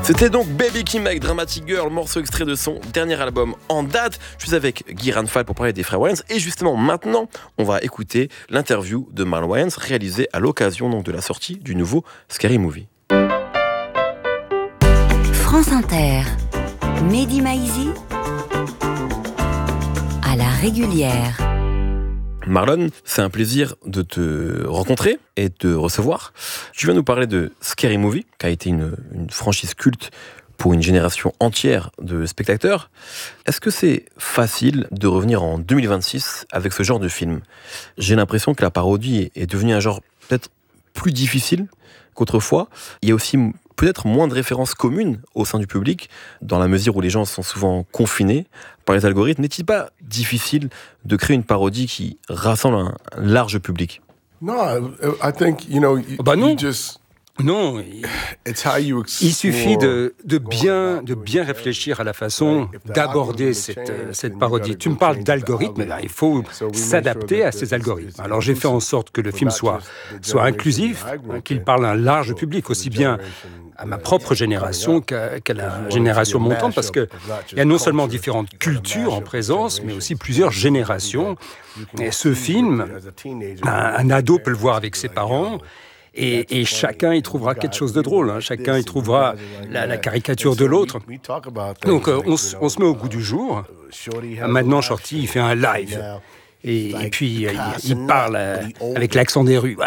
C'était donc Baby Kim avec Dramatic Girl, morceau extrait de son dernier album en date. Je suis avec Guy Ranfal pour parler des frères Wayans. Et justement, maintenant, on va écouter l'interview de Marlon Wayans réalisée à l'occasion donc, de la sortie du nouveau Scary Movie. France Inter, Mehdi Maizi, à la régulière. Marlon, c'est un plaisir de te rencontrer et de te recevoir. Tu viens nous parler de Scary Movie, qui a été une franchise culte pour une génération entière de spectateurs. Est-ce que c'est facile de revenir en 2026 avec ce genre de film ? J'ai l'impression que la parodie est devenue un genre peut-être plus difficile qu'autrefois. Il y a aussi peut-être moins de références communes au sein du public, dans la mesure où les gens sont souvent confinés par les algorithmes. N'est-il pas difficile de créer une parodie qui rassemble un large public ? Non. Non, il suffit de bien réfléchir à la façon d'aborder cette parodie. Tu me parles d'algorithmes, il faut s'adapter à ces algorithmes. Alors j'ai fait en sorte que le film soit inclusif, qu'il parle à un large public, aussi bien à ma propre génération qu'à la génération montante, parce qu'il y a non seulement différentes cultures en présence, mais aussi plusieurs générations. Et ce film, un ado peut le voir avec ses parents, et chacun y trouvera quelque chose de drôle, chacun y trouvera la caricature de l'autre. Donc on se met au goût du jour. Maintenant, Shorty, il fait un live. Et puis, il parle avec l'accent des rues.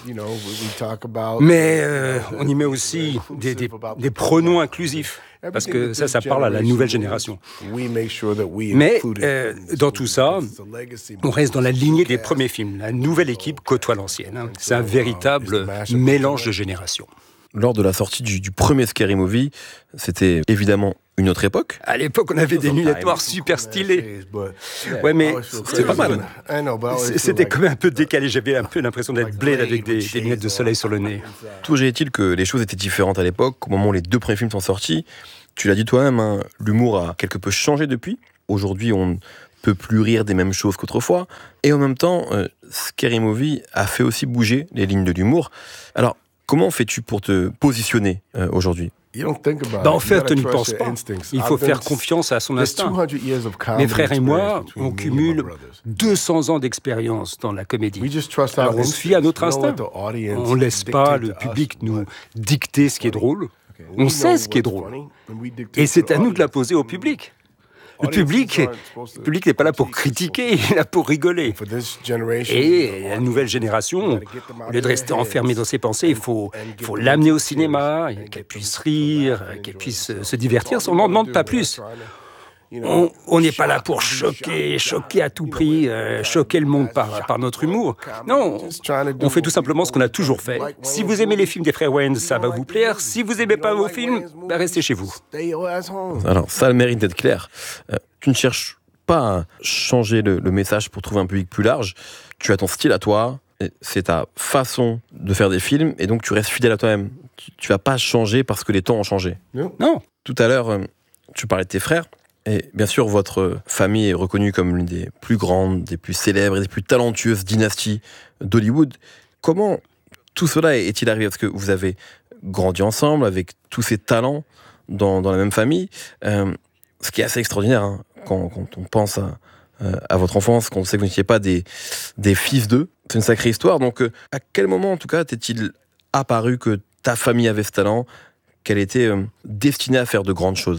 Mais on y met aussi des pronoms inclusifs, parce que ça parle à la nouvelle génération. Mais dans tout ça, on reste dans la lignée des premiers films. La nouvelle équipe côtoie l'ancienne. C'est un véritable mélange de générations. Lors de la sortie du premier Scary Movie, c'était évidemment une autre époque. À l'époque, on avait des lunettes noires super stylées. Ouais, mais c'était pas mal. C'était quand même un peu décalé. J'avais un peu l'impression d'être Blade avec des lunettes de soleil sur le nez. Toujours est-il que les choses étaient différentes à l'époque, au moment où les deux premiers films sont sortis. Tu l'as dit toi-même, l'humour a quelque peu changé depuis. Aujourd'hui, on ne peut plus rire des mêmes choses qu'autrefois. Et en même temps, Scary Movie a fait aussi bouger les lignes de l'humour. Alors, comment fais-tu pour te positionner aujourd'hui ? En fait, on n'y pense pas. Il faut faire confiance à son instinct. Mes frères et moi, on cumule 200 ans d'expérience dans la comédie. Alors on se fie à notre instinct. On ne laisse pas le public nous dicter ce qui est drôle. On sait ce qui est drôle. Et c'est à nous de la poser au public. Le public n'est pas là pour critiquer, il est là pour rigoler. Et la nouvelle génération, au lieu de rester enfermée dans ses pensées, il faut l'amener au cinéma, qu'elle puisse rire, qu'elle puisse se divertir. On n'en demande pas plus. On n'est pas là pour choquer à tout prix, choquer le monde par notre humour. Non, on fait tout simplement ce qu'on a toujours fait. Si vous aimez les films des frères Wayans, ça va vous plaire. Si vous n'aimez pas vos films, restez chez vous. Alors, ça a le mérite d'être clair. Tu ne cherches pas à changer le message pour trouver un public plus large. Tu as ton style à toi, c'est ta façon de faire des films, et donc tu restes fidèle à toi-même. Tu vas pas changer parce que les temps ont changé. Non. Tout à l'heure, tu parlais de tes frères. Et bien sûr, votre famille est reconnue comme l'une des plus grandes, des plus célèbres et des plus talentueuses dynasties d'Hollywood. Comment tout cela est-il arrivé ? Parce que vous avez grandi ensemble avec tous ces talents dans la même famille. Ce qui est assez extraordinaire quand on pense à votre enfance, quand on sait que vous n'étiez pas des fils d'eux. C'est une sacrée histoire. Donc, à quel moment, en tout cas, t'est-il apparu que ta famille avait ce talent, qu'elle était destinée à faire de grandes choses ?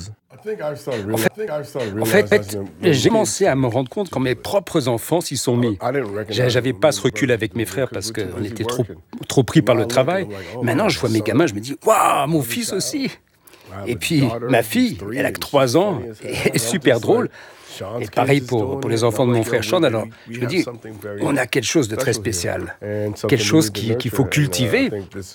En fait, j'ai commencé à me rendre compte quand mes propres enfants s'y sont mis. J'avais pas ce recul avec mes frères parce qu'on était trop pris par le travail. Maintenant, je vois mes gamins, je me dis « Waouh, mon fils aussi !» Et puis, ma fille, elle a que 3 ans, elle est super drôle. Et pareil pour les enfants de mon frère Sean. Alors, je me dis, on a quelque chose de très spécial, quelque chose qu'il faut cultiver.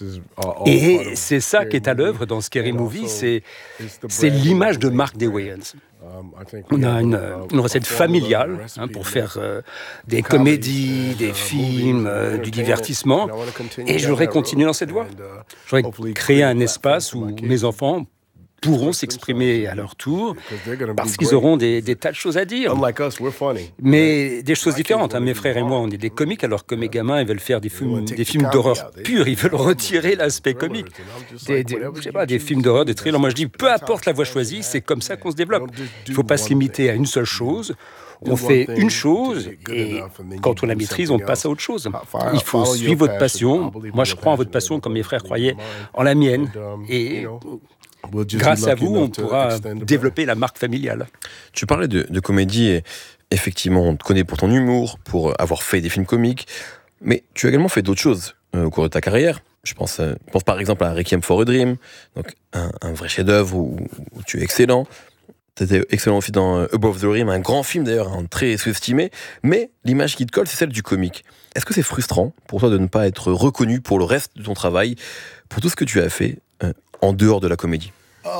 Et c'est ça qui est à l'œuvre dans Scary Movie, c'est l'image de Mark des Wayans. On a une recette familiale pour faire des comédies, des films, du divertissement. Et je voudrais continuer dans cette voie. Je voudrais créer un espace où mes enfants pourront s'exprimer à leur tour parce qu'ils auront des tas de choses à dire. Mais des choses différentes. Mes frères et moi, on est des comiques alors que mes gamins, ils veulent faire des films d'horreur purs. Ils veulent retirer l'aspect comique. Des films d'horreur, des thrillers. Moi, je dis, peu importe la voie choisie, c'est comme ça qu'on se développe. Il ne faut pas se limiter à une seule chose. On fait une chose et quand on la maîtrise, on passe à autre chose. Il faut suivre votre passion. Moi, je crois en votre passion comme mes frères croyaient en la mienne. Et grâce à vous, on pourra développer la marque familiale. Tu parlais de comédie et effectivement, on te connaît pour ton humour, pour avoir fait des films comiques, mais tu as également fait d'autres choses au cours de ta carrière. Je pense par exemple à Requiem for a Dream, donc un vrai chef-d'œuvre où tu es excellent. Tu étais excellent aussi dans Above the Rim, un grand film d'ailleurs, très sous-estimé, mais l'image qui te colle, c'est celle du comique. Est-ce que c'est frustrant pour toi de ne pas être reconnu pour le reste de ton travail, pour tout ce que tu as fait en dehors de la comédie?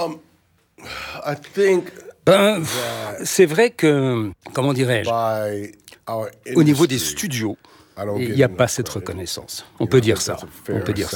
C'est vrai que, comment dirais-je, au niveau des studios, il n'y a pas cette reconnaissance. On peut dire ça. On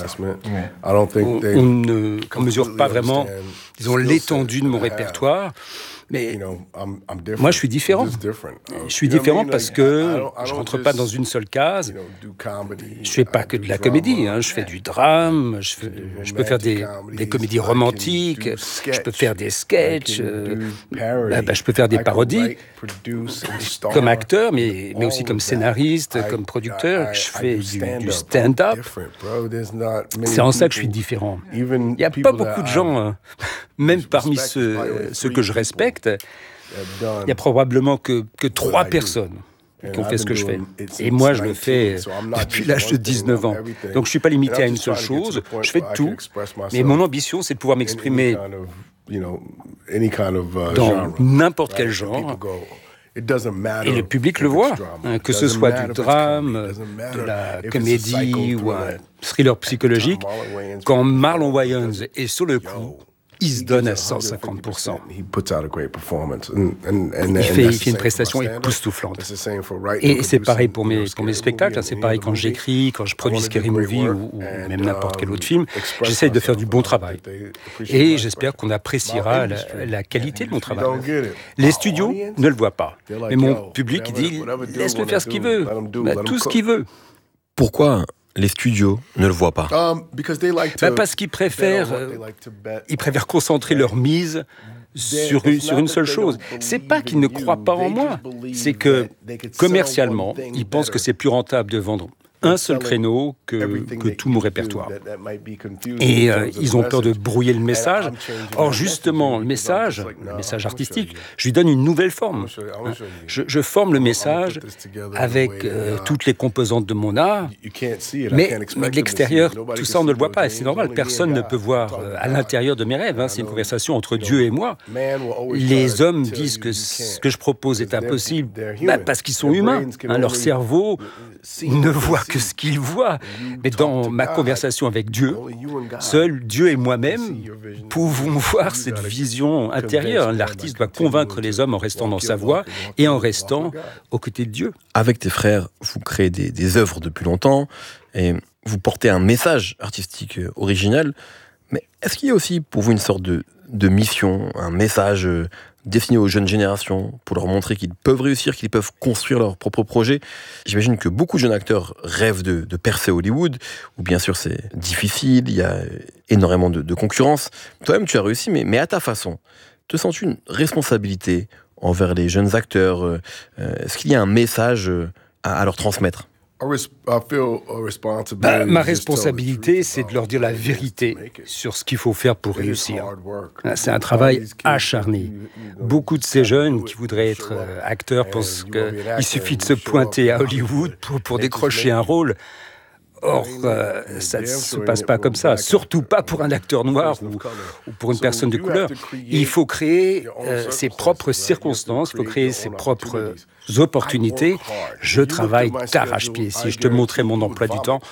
ne mesure pas vraiment, disons, l'étendue de mon répertoire. Mais moi, je suis différent. Je suis différent parce que je ne rentre pas dans une seule case. Je ne fais pas que de la comédie. Je fais du drame. Je peux faire des comédies romantiques. Je peux faire des sketchs. Je peux faire des parodies. Comme acteur, mais aussi comme scénariste, comme producteur. Je fais du stand-up. C'est en ça que je suis différent. Il n'y a pas beaucoup de gens, même parmi ceux que je respecte. Il n'y a probablement que 3 personnes qui ont fait ce que je fais. Et moi, je le fais depuis l'âge de 19 ans. Donc, je ne suis pas limité à une seule chose. Je fais de tout. Mais mon ambition, c'est de pouvoir m'exprimer dans n'importe quel genre. Et le public le voit, que ce soit du drame, de la comédie ou un thriller psychologique. Quand Marlon Wayans est sur le coup, il se donne à 150%. Il fait une prestation époustouflante. Et c'est pareil pour mes spectacles, c'est pareil quand j'écris, quand je produis Scary Movie ou même n'importe quel autre film. J'essaye de faire du bon travail. Et j'espère qu'on appréciera la qualité de mon travail. Les studios ne le voient pas. Mais mon public dit, laisse-le faire ce qu'il veut, tout ce qu'il veut. Pourquoi les studios ne le voient pas? Parce qu'ils préfèrent concentrer leur mise sur une seule chose. C'est pas qu'ils ne croient pas en moi, c'est que commercialement, ils pensent que c'est plus rentable de vendre un seul créneau que tout mon répertoire. Et ils ont peur de brouiller le message. Or, justement, le message artistique, je lui donne une nouvelle forme. Je forme le message avec toutes les composantes de mon art, mais de l'extérieur, tout ça, on ne le voit pas. Et c'est normal, personne ne peut voir à l'intérieur de mes rêves. C'est une conversation entre Dieu et moi. Les hommes disent que ce que je propose est impossible parce qu'ils sont humains. Leur cerveau ne voit que ce qu'il voit. Mais dans ma conversation avec Dieu, seul Dieu et moi-même pouvons voir cette vision intérieure. L'artiste doit convaincre les hommes en restant dans sa voie et en restant aux côtés de Dieu. Avec tes frères, vous créez des œuvres depuis longtemps et vous portez un message artistique original. Mais est-ce qu'il y a aussi pour vous une sorte de mission, un message destiné aux jeunes générations pour leur montrer qu'ils peuvent réussir, qu'ils peuvent construire leur propre projet? J'imagine que beaucoup de jeunes acteurs rêvent de percer Hollywood, où bien sûr c'est difficile, il y a énormément de concurrence. Toi-même tu as réussi, mais à ta façon. Te sens-tu une responsabilité envers les jeunes acteurs? Est-ce qu'il y a un message à leur transmettre? Ma responsabilité, c'est de leur dire la vérité sur ce qu'il faut faire pour réussir. C'est un travail acharné. Beaucoup de ces jeunes qui voudraient être acteurs pensent qu'il suffit de se pointer à Hollywood pour décrocher un rôle. Or, ça ne se passe pas comme ça, surtout pas pour un acteur noir ou pour une personne de couleur. Il faut créer ses propres circonstances, il faut créer ses propres opportunités. Je travaille d'arrache-pied. Si je te montrais mon emploi du temps,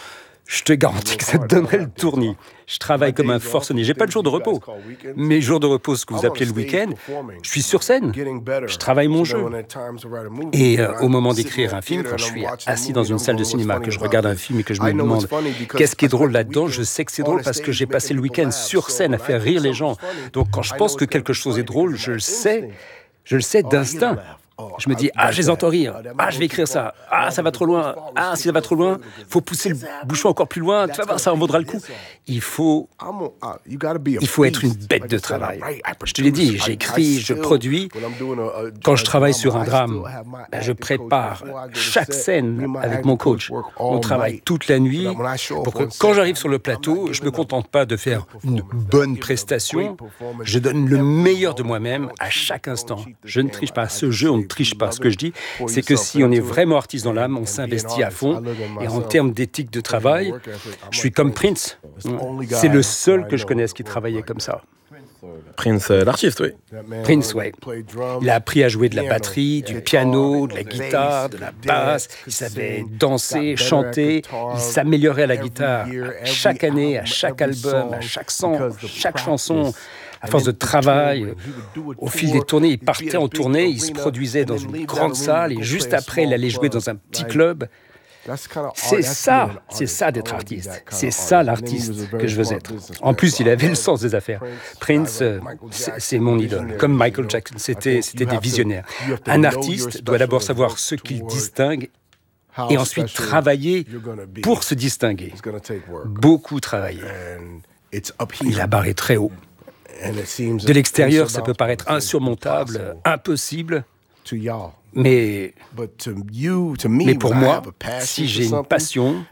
Je te garantis que ça te donnerait le tournis. Je travaille comme un forcené. J'ai pas de jour de repos. Mes jours de repos, ce que vous appelez le week-end, je suis sur scène. Je travaille mon jeu. Et au moment d'écrire un film, quand je suis assis dans une salle de cinéma, que je regarde un film et que je me demande qu'est-ce qui est drôle là-dedans, je sais que c'est drôle parce que j'ai passé le week-end sur scène à faire rire les gens. Donc quand je pense que quelque chose est drôle, je le sais d'instinct. Je me dis, je les entends rire, je vais écrire ça, ça va trop loin, si ça va trop loin, faut pousser le bouchon encore plus loin, tu vas voir, ça en vaudra le coup. Il faut être une bête de travail. Je te l'ai dit, j'écris, je produis. Quand je travaille sur un drame, je prépare chaque scène avec mon coach. On travaille toute la nuit pour que quand j'arrive sur le plateau, je ne me contente pas de faire une bonne prestation, je donne le meilleur de moi-même à chaque instant. Je ne triche pas. Ce jeu, on ne triche pas. Ce que je dis, c'est que si on est vraiment artiste dans l'âme, on s'investit à fond. Et en termes d'éthique de travail, je suis comme Prince. C'est le seul que je connaisse qui travaillait comme ça. Prince, l'artiste, oui. Prince, oui. Il a appris à jouer de la batterie, du piano, de la guitare, de la basse. Il savait danser, chanter. Il s'améliorait à la guitare. Chaque année, à chaque album, à chaque chanson. À force de travail, au fil des tournées, il partait en tournée, il se produisait dans une grande salle et juste après, il allait jouer dans un petit club. C'est ça d'être artiste. C'est ça l'artiste que je veux être. En plus, il avait le sens des affaires. Prince, c'est mon idole. Comme Michael Jackson, c'était des visionnaires. Un artiste doit d'abord savoir ce qu'il distingue et ensuite travailler pour se distinguer. Beaucoup travailler. Il a barré très haut. De l'extérieur, ça peut paraître insurmontable, impossible, mais pour moi, si j'ai une passion,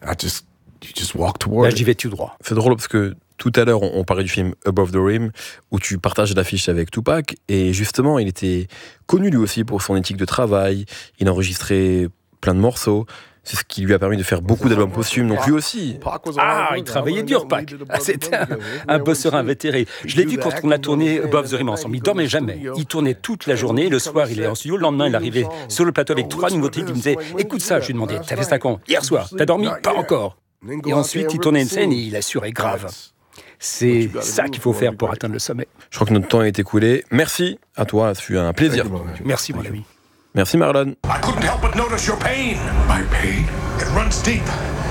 j'y vais tout droit. C'est drôle parce que tout à l'heure, on parlait du film Above the Rim, où tu partages l'affiche avec Tupac, et justement, il était connu lui aussi pour son éthique de travail, il enregistrait plein de morceaux. C'est ce qui lui a permis de faire beaucoup d'albums posthumes, donc lui aussi. Il travaillait dur, Pac. C'était un bosseur invétéré. Je l'ai vu quand on a tourné Above the Rim ensemble. Il dormait jamais. Il tournait toute la journée. Le soir, il est en studio. Le lendemain, il arrivait sur le plateau avec 3 nouveautés. Il me disait, écoute ça. Je lui demandais, t'as fait ça quand ? Hier soir. T'as dormi ? Pas encore. Et ensuite, il tournait une scène et il assurait grave. C'est ça qu'il faut faire pour atteindre le sommet. Je crois que notre temps est écoulé. Merci à toi, ça fut un plaisir. Merci, mon ami. Merci Marlon. I couldn't help but notice your pain. My pain, it runs deep.